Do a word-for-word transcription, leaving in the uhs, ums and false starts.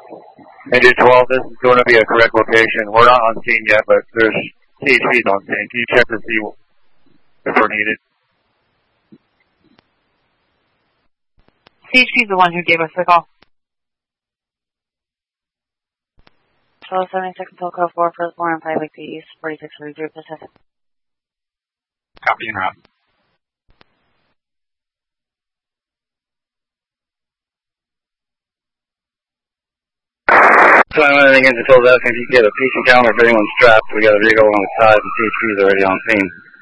Major twelve, this is going to be a correct location. We're not on scene yet, but there's C H Ps on scene. Can you check to see if we're needed? C H P is the one who gave us the call. twelve seventy-six until code four for four and five Lakeview East, forty-six forty-three Pacific. Copy and route. So I'm running against the told asking if you get a patient count or if anyone's strapped. We got a vehicle on the side and C H P is already on scene.